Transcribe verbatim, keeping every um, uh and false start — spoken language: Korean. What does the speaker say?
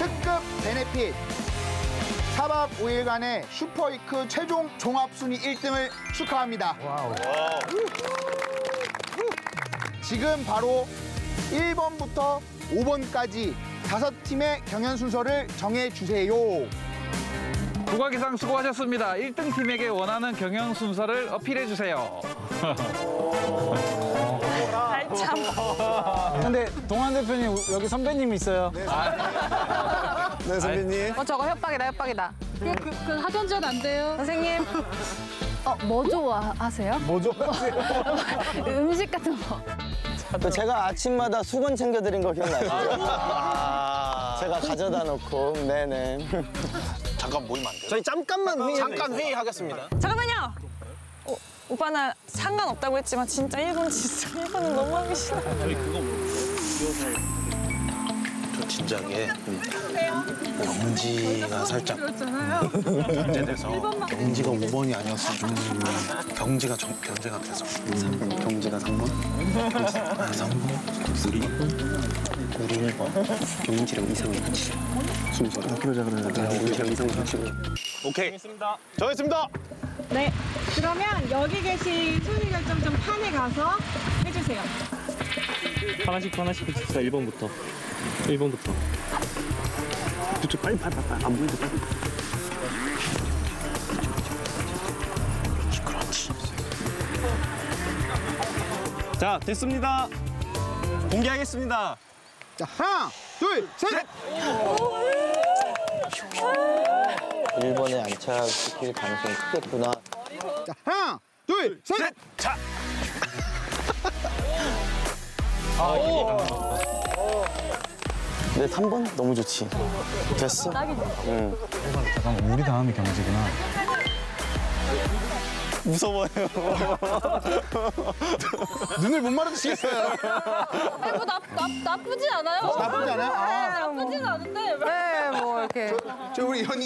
특급 베네핏 사 박 오 일간의 슈퍼위크 최종 종합순위 일 등을 축하합니다. 와우. 지금 바로 일 번부터 오 번까지 다섯 팀의 경연 순서를 정해주세요. 국악이상 수고하셨습니다. 일 등 팀에게 원하는 경영 순서를 어필해 주세요. 참. 근데 동환 대표님 여기 선배님 있어요. 네, 선배님. 어, 저거 협박이다, 협박이다. 그, 그, 그 하전전 안 돼요. 선생님. 어, 뭐 좋아하세요? 뭐 좋아하세요? 음식 같은 거. 또 제가 아침마다 수건 챙겨드린 거 기억나시죠? 아. 제가 가져다 놓고, 네네. 잠깐 모이면 안 돼요? 저희 잠깐만 회의 잠깐 회의하겠습니다. 잠깐만요. 어, 오빠 나 상관없다고 했지만 진짜 일 번 진짜 일 번은 너무 하기 싫어. 저희 그거 저 진작에 경지가 살짝 견제돼서 경지가 오 번이 아니었으면 경지가 정, 견제가 돼서 삼 번 경지가 삼 번 아, 삼 번 우리 우리 일 번 경지랑 이상을 붙이죠 순서를 아, 그러자 그러자 경지랑 이상을 붙이고 오케이 정했습니다 정했습니다 네, 그러면 여기 계신 순위 결정점 판에 가서 해주세요. 하나씩 하나씩 붙입시다. 일 번부터. 일 번부터. 저쪽 빨리 빨리 빨리 안 보이게 빨리 그렇지 자, 됐습니다. 공개하겠습니다. 자, 하나, 둘, 셋! 일 번에 안착시킬 가능성이 크겠구나. 자, 하나, 둘, 셋! 자 네, 삼 번 너무 좋지. 됐어? 응. 잠깐 우리 다음이 경지구나. 무서워요. 눈을 못 마주치겠어요. 아니, 뭐 나, 나, 나쁘지 않아요. 나쁘지 않아요? 아, 나쁘진 않은데. 왜? 네, 뭐 이렇게. 저 우리 연희